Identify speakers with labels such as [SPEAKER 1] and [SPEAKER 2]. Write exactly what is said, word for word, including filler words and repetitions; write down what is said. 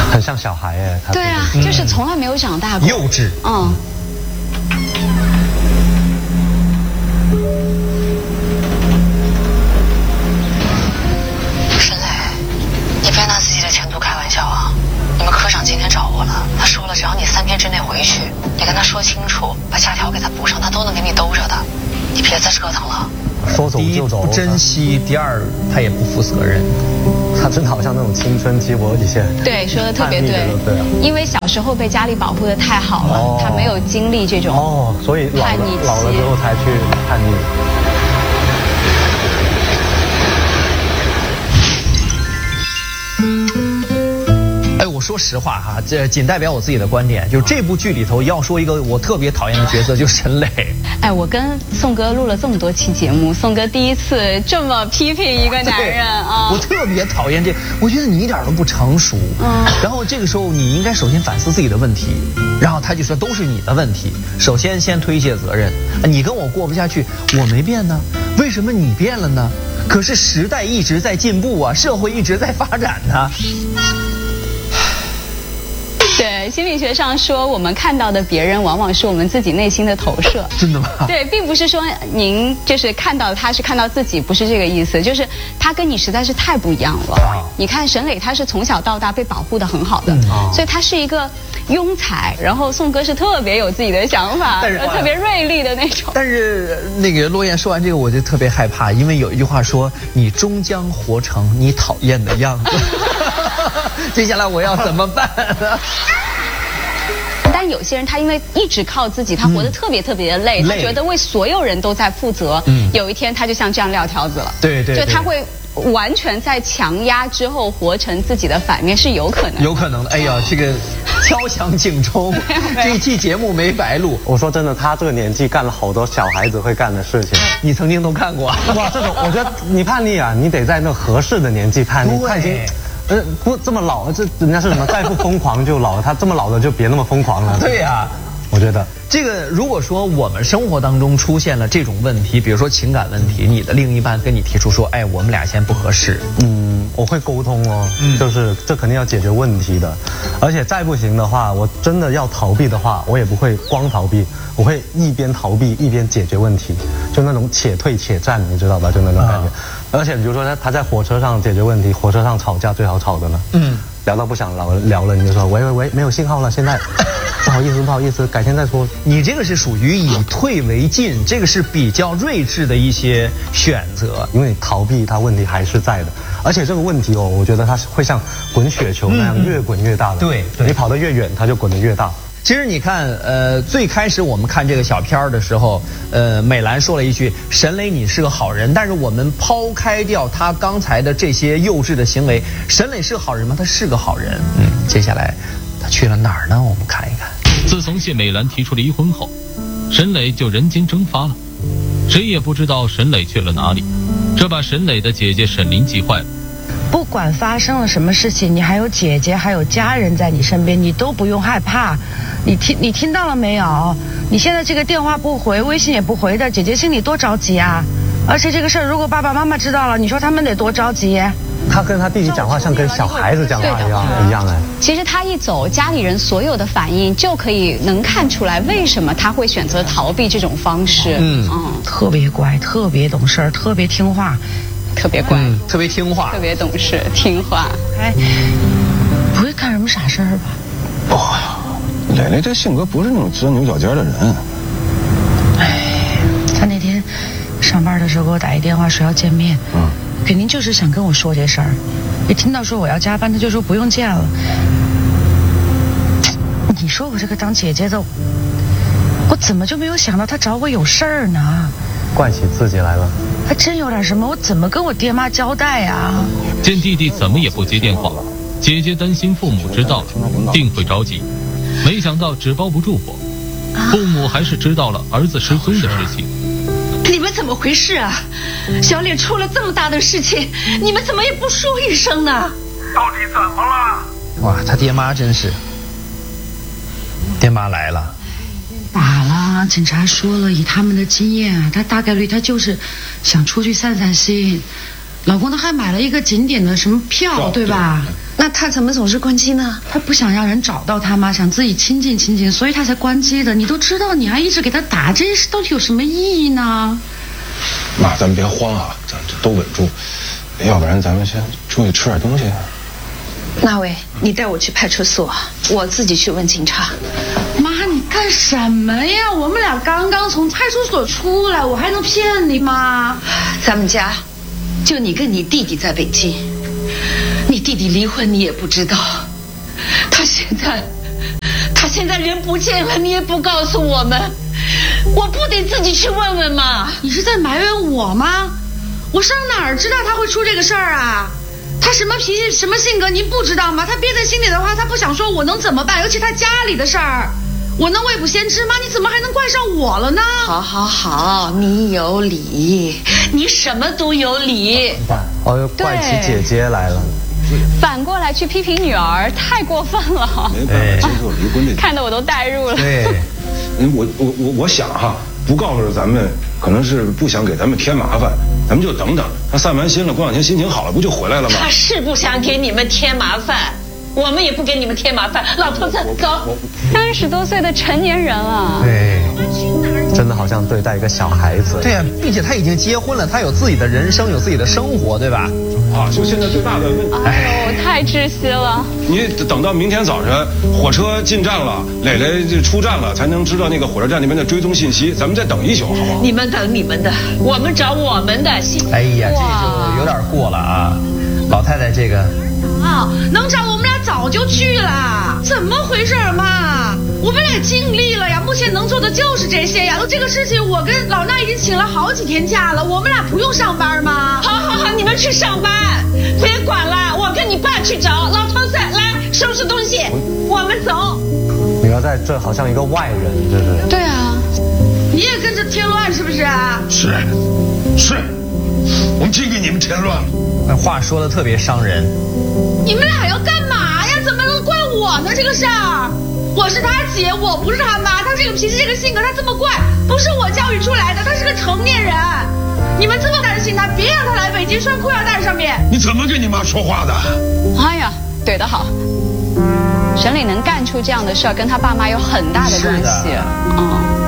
[SPEAKER 1] 很像小孩哎。
[SPEAKER 2] 对啊，就是从来没有长大过。
[SPEAKER 3] 幼稚。
[SPEAKER 2] 嗯。
[SPEAKER 4] 沈磊，你别拿自己的前途开玩笑啊！你们科长今天找我了，他说了，只要你三天之内回去，你跟他说清楚，把假条给他补上，他都能给你兜着的。你别再折腾了。
[SPEAKER 1] 说走就走。
[SPEAKER 3] 第一不珍惜，第二他也不负责任。
[SPEAKER 1] 他真的好像那种青春期，我以前
[SPEAKER 2] 对说的特别对，
[SPEAKER 1] 对啊，
[SPEAKER 2] 因为小时候被家里保护的太好了，哦、他没有经历这种
[SPEAKER 1] 哦，所以老了老了之后才去叛逆。
[SPEAKER 3] 说实话哈，这仅代表我自己的观点，就是这部剧里头要说一个我特别讨厌的角色，就是沈磊。
[SPEAKER 2] 哎，我跟宋哥录了这么多期节目，宋哥第一次这么批评一个男人啊！
[SPEAKER 3] 我特别讨厌这，我觉得你一点都不成熟。嗯。然后这个时候你应该首先反思自己的问题，然后他就说都是你的问题，首先先推卸责任。你跟我过不下去，我没变呢，为什么你变了呢？可是时代一直在进步啊，社会一直在发展呢。
[SPEAKER 2] 对，心理学上说，我们看到的别人往往是我们自己内心的投射。
[SPEAKER 3] 真的吗？
[SPEAKER 2] 对，并不是说您就是看到他是看到自己，不是这个意思，就是他跟你实在是太不一样了。啊、你看沈磊，他是从小到大被保护得很好的，嗯啊、所以他是一个庸才。然后宋哥是特别有自己的想法，但是特别锐利的那种。
[SPEAKER 3] 但是那个洛言说完这个，我就特别害怕，因为有一句话说：“你终将活成你讨厌的样子。”接下来我要怎么办呢？
[SPEAKER 2] 但有些人他因为一直靠自己，他活得特别特别的累，嗯、他觉得为所有人都在负责。嗯，有一天他就像这样撂挑子了。
[SPEAKER 3] 对 对, 对，
[SPEAKER 2] 就他会完全在强压之后活成自己的反面，是有可能的。
[SPEAKER 3] 有可能的。哎呀，这个敲响警钟，这一期节目没白录。
[SPEAKER 1] 我说真的，他这个年纪干了好多小孩子会干的事情，
[SPEAKER 3] 你曾经都干过。
[SPEAKER 1] 哇，这种我觉得你叛逆啊，你得在那合适的年纪叛逆。他已经。呃，不这么老，这人家是什么？再不疯狂就老了。他这么老了就别那么疯狂了。
[SPEAKER 3] 对呀、啊，
[SPEAKER 1] 我觉得
[SPEAKER 3] 这个如果说我们生活当中出现了这种问题，比如说情感问题，你的另一半跟你提出说，哎，我们俩现在不合适，
[SPEAKER 1] 嗯，我会沟通哦，嗯、就是这肯定要解决问题的，而且再不行的话，我真的要逃避的话，我也不会光逃避，我会一边逃避一边解决问题，就那种且退且战，你知道吧？就那种感觉。啊而且比如说他他在火车上解决问题，火车上吵架最好吵的了。嗯，聊到不想聊聊了，你就说喂喂喂，没有信号了，现在不好意思不好意思，改天再说。
[SPEAKER 3] 你这个是属于以退为进，这个是比较睿智的一些选择，
[SPEAKER 1] 因为你逃避它问题还是在的，而且这个问题哦，我觉得它会像滚雪球那样、嗯、越滚越大的。
[SPEAKER 3] 对，对
[SPEAKER 1] 你跑得越远，它就滚得越大。
[SPEAKER 3] 其实你看，呃，最开始我们看这个小片的时候，呃，美兰说了一句：“沈磊，你是个好人。”但是我们抛开掉他刚才的这些幼稚的行为，沈磊是个好人吗？他是个好人。嗯，接下来他去了哪儿呢？我们看一看。
[SPEAKER 5] 自从谢美兰提出离婚后，沈磊就人间蒸发了，谁也不知道沈磊去了哪里，这把沈磊的姐姐沈琳急坏了。
[SPEAKER 6] 不管发生了什么事情，你还有姐姐，还有家人在你身边，你都不用害怕。你听，你听到了没有？你现在这个电话不回，微信也不回的，姐姐心里多着急啊！而且这个事儿，如果爸爸妈妈知道了，你说他们得多着急。
[SPEAKER 1] 他跟他弟弟讲话像跟小孩子讲话一样一样哎。
[SPEAKER 2] 其实他一走，家里人所有的反应就可以能看出来，为什么他会选择逃避这种方式。嗯
[SPEAKER 6] 嗯，特别乖，特别懂事，特别听话。
[SPEAKER 2] 特别乖、嗯，
[SPEAKER 3] 特别听话，
[SPEAKER 2] 特别懂事，听话。
[SPEAKER 6] 哎，不会干什么傻事儿吧？
[SPEAKER 7] 哦，蕾蕾这性格不是那种钻牛角尖的人。
[SPEAKER 6] 哎，他那天上班的时候给我打一电话说要见面，嗯，肯定就是想跟我说这事儿。一听到说我要加班，他就说不用见了。你说我这个当姐姐的，我怎么就没有想到他找我有事儿呢？
[SPEAKER 1] 怪起自己来了。
[SPEAKER 6] 还真有点什么，我怎么跟我爹妈交代啊？
[SPEAKER 5] 见弟弟怎么也不接电话，姐姐担心父母知道了定会着急，没想到纸包不住火，父母还是知道了儿子失踪的事情。
[SPEAKER 8] 你们怎么回事啊？小脸出了这么大的事情，你们怎么也不说一声呢？
[SPEAKER 9] 到底怎么了？
[SPEAKER 3] 哇，他爹妈真是，爹妈来了。
[SPEAKER 6] 打了，警察说了，以他们的经验啊，他大概率他就是想出去散散心， 老公他还买了一个景点的什么票，对吧？
[SPEAKER 8] 那他怎么总是关机呢？
[SPEAKER 6] 他不想让人找到他吗？想自己亲近亲近，所以他才关机的。你都知道，你还一直给他打，这事到底有什么意义呢？
[SPEAKER 7] 妈，咱们别慌啊，咱都稳住，要不然咱们先出去吃点东西。
[SPEAKER 8] 那位，你带我去派出所，我自己去问警察。
[SPEAKER 6] 妈，你干什么呀？我们俩刚刚从派出所出来，我还能骗你吗？
[SPEAKER 8] 咱们家就你跟你弟弟在北京，你弟弟离婚你也不知道，他现在他现在人不见了，你也不告诉我们，我不得自己去问问吗？
[SPEAKER 6] 你是在埋怨我吗？我上哪儿知道他会出这个事儿啊？他什么脾气什么性格您不知道吗？他憋在心里的话他不想说，我能怎么办？尤其他家里的事儿，我能未卜先知吗？你怎么还能怪上我了呢？
[SPEAKER 8] 好好好，你有理，你什么都有理。
[SPEAKER 1] 哦，又怪起姐姐来了。
[SPEAKER 2] 反过来去批评女儿，太过分了。
[SPEAKER 7] 没办法接受离婚这，
[SPEAKER 2] 看得我都代入了。
[SPEAKER 3] 对，
[SPEAKER 7] 我我我我想哈，不告诉咱们，可能是不想给咱们添麻烦，咱们就等等，他散完心了，过两天心情好了，不就回来了吗？
[SPEAKER 8] 他是不想给你们添麻烦，我们也不给你们添麻烦。老头子，走。
[SPEAKER 2] 三十多岁的成年人了。
[SPEAKER 3] 对，
[SPEAKER 1] 真的好像对待一个小孩子。
[SPEAKER 3] 对呀、啊，并且他已经结婚了，他有自己的人生，有自己的生活，对吧？
[SPEAKER 7] 啊，就现在最大的问题。
[SPEAKER 2] 哎呦，太窒息了。
[SPEAKER 7] 你等到明天早晨火车进站了，磊磊就出站了，才能知道那个火车站那边的追踪信息。咱们再等一宿，好不好？
[SPEAKER 8] 你们等你们的，我们找我们的。
[SPEAKER 3] 哎呀，这就有点过了啊！老太太这个。
[SPEAKER 6] 啊，能找我们俩早就去了，怎么回事嘛？我们俩尽力了呀，目前能做的就是这些呀。都这个事情，我跟老衲已经请了好几天假了，我们俩不用上班吗？
[SPEAKER 8] 好好好，你们去上班，别管了，我跟你爸去找老头子，来收拾东西，我们走。
[SPEAKER 1] 女儿在这好像一个外人，就是。
[SPEAKER 2] 对啊，
[SPEAKER 6] 你也跟着添乱是不是啊？
[SPEAKER 9] 是，是，我们尽给你们添乱了。
[SPEAKER 3] 那话说的特别伤人。
[SPEAKER 6] 你们俩要干嘛呀？怎么能怪我呢？这个事儿，我是他姐，我不是他妈。他这个脾气，这个性格，他这么怪，不是我教育出来的。他是个成年人，你们这么担心他，别让他来北京拴裤腰带上面。
[SPEAKER 9] 你怎么跟你妈说话的？
[SPEAKER 2] 哎呀，怼得好。沈磊能干出这样的事儿，跟他爸妈有很大的关系。嗯。